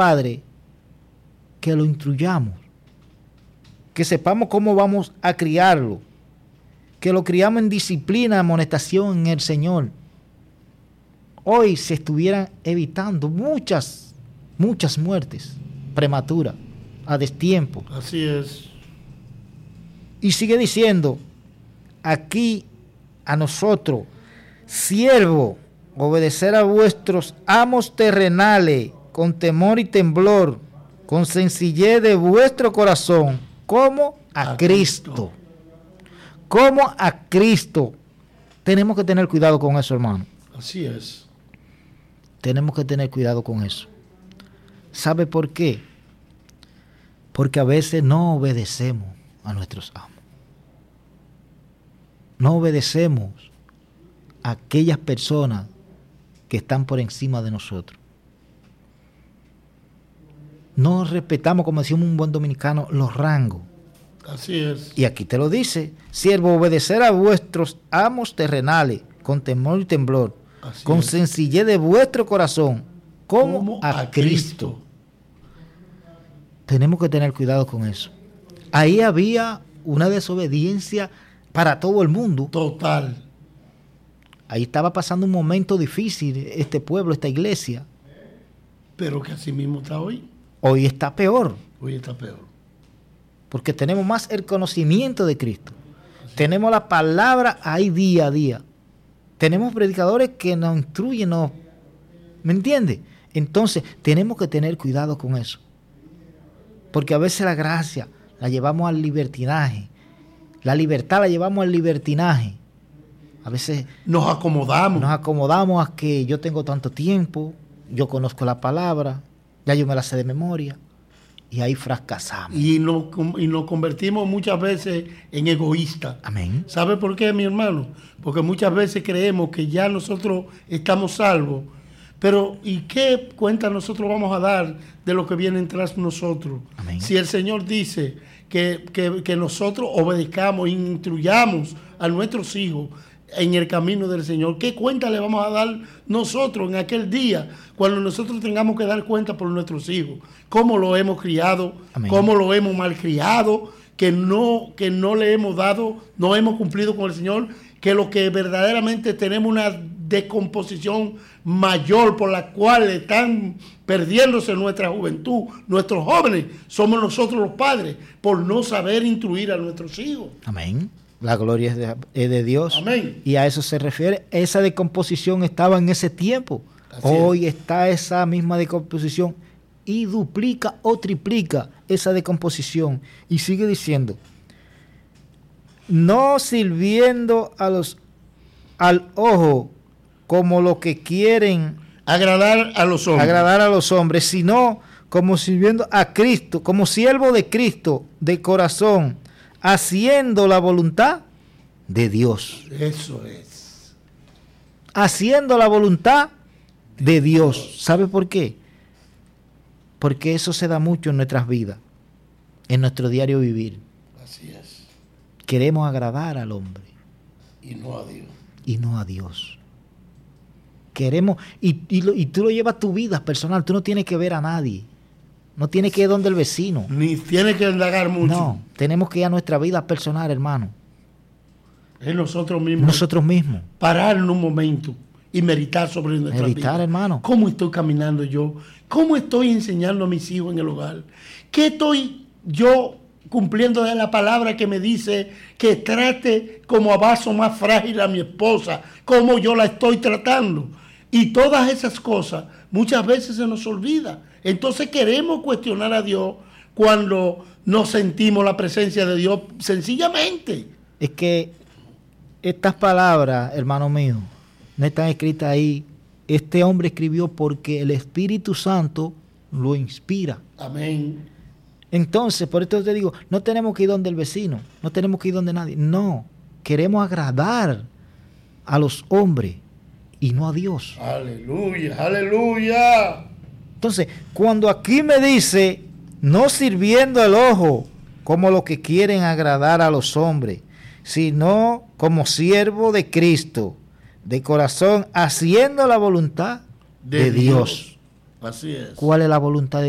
padres que lo instruyamos, que sepamos cómo vamos a criarlo, que lo criamos en disciplina, amonestación en el Señor. Hoy se estuvieran evitando muchas muertes prematuras, a destiempo. Así es. Y sigue diciendo, aquí a nosotros, siervo, obedecer a vuestros amos terrenales, con temor y temblor, con sencillez de vuestro corazón, como a Cristo. Como a Cristo. Tenemos que tener cuidado con eso, hermano. Así es. Tenemos que tener cuidado con eso. ¿Sabe por qué? Porque a veces no obedecemos a nuestros amos. No obedecemos a aquellas personas que están por encima de nosotros. No respetamos, como decimos un buen dominicano, los rangos. Así es. Y aquí te lo dice, siervo, obedecer a vuestros amos terrenales, con temor y temblor, Así con es. sencillez de vuestro corazón, como a Cristo. Tenemos que tener cuidado con eso. Ahí había una desobediencia para todo el mundo. Total. Ahí estaba pasando un momento difícil este pueblo, esta iglesia. Pero que así mismo está hoy. Hoy está peor, Hoy está peor. porque tenemos más el conocimiento de Cristo. Tenemos la palabra ahí día a día. Tenemos predicadores que nos instruyen, ¿me entiendes? Entonces, tenemos que tener cuidado con eso. Porque a veces la gracia la llevamos al libertinaje. La libertad la llevamos al libertinaje. A veces Nos acomodamos. nos acomodamos a que yo tengo tanto tiempo, yo conozco la palabra, ya yo me la sé de memoria, y ahí fracasamos. Y nos convertimos muchas veces en egoístas. Amén. ¿Sabe por qué, mi hermano? Porque muchas veces creemos que ya nosotros estamos salvos. Pero, ¿y qué cuenta nosotros vamos a dar de lo que viene tras nosotros? Amén. Si el Señor dice que nosotros obedezcamos e instruyamos a nuestros hijos en el camino del Señor, ¿qué cuenta le vamos a dar nosotros en aquel día cuando nosotros tengamos que dar cuenta por nuestros hijos? ¿Cómo lo hemos criado? Amén. ¿Cómo lo hemos malcriado? Que no le hemos dado, no hemos cumplido con el Señor, que lo que verdaderamente tenemos una descomposición mayor por la cual están perdiéndose nuestra juventud, nuestros jóvenes, somos nosotros los padres, por no saber instruir a nuestros hijos. Amén. La gloria es de Dios. Amén. Y a eso se refiere. Esa decomposición estaba en ese tiempo. Así Hoy está esa misma decomposición y duplica o triplica esa decomposición. Y sigue diciendo, no sirviendo al ojo como lo que quieren Agradar a los hombres. agradar a los hombres, sino como sirviendo a Cristo, como siervo de Cristo, de corazón, haciendo la voluntad de Dios. Eso es. Haciendo la voluntad de Dios. ¿Sabe por qué? Porque eso se da mucho en nuestras vidas, en nuestro diario vivir. Así es. Queremos agradar al hombre Y no a Dios. y no a Dios. Queremos, y tú lo llevas a tu vida personal, tú no tienes que ver a nadie. No tienes que ir donde el vecino. Ni tiene que indagar mucho. No, tenemos que ir a nuestra vida personal, hermano. Es nosotros mismos. Nosotros mismos. Parar en un momento y meditar sobre nuestra Meditar, vida. hermano. ¿Cómo estoy caminando yo? ¿Cómo estoy enseñando a mis hijos en el hogar? ¿Qué estoy yo cumpliendo de la palabra que me dice que trate como a vaso más frágil a mi esposa? ¿Cómo yo la estoy tratando? Y todas esas cosas muchas veces se nos olvida. Entonces queremos cuestionar a Dios cuando no sentimos la presencia de Dios sencillamente. Es que estas palabras, hermano mío, no están escritas ahí. Este hombre escribió porque el Espíritu Santo lo inspira. Amén. Entonces, por esto te digo, no tenemos que ir donde el vecino, no tenemos que ir donde nadie. No, queremos agradar a los hombres y no a Dios. Aleluya, aleluya. Entonces, cuando aquí me dice, no sirviendo el ojo como los que quieren agradar a los hombres, sino como siervo de Cristo, de corazón, haciendo la voluntad de Dios. Así es. ¿Cuál es la voluntad de